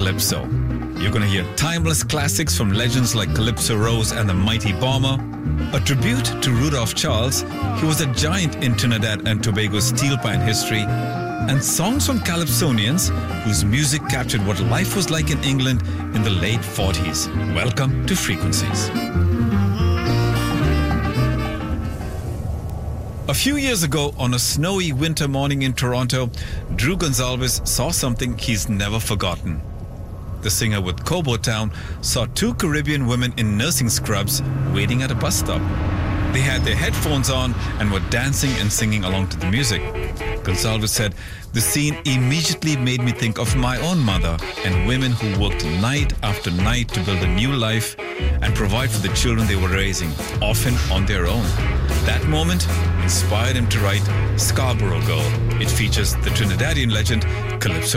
Calypso. You're going to hear timeless classics from legends like Calypso Rose and the Mighty Bomber, a tribute to Rudolph Charles, he was a giant in Trinidad and Tobago's steel pan history, and songs from Calypsonians whose music captured what life was like in England in the late 40s. Welcome to Frequencies. A few years ago, on a snowy winter morning in Toronto, Drew Gonsalves saw something he's never forgotten. The singer with Cobo Town saw two Caribbean women in nursing scrubs waiting at a bus stop. They had their headphones on and were dancing and singing along to the music. Gonsalves said, "The scene immediately made me think of my own mother and women who worked night after night to build a new life and provide for the children they were raising, often on their own." That moment inspired him to write Scarborough Girl. It features the Trinidadian legend Calypso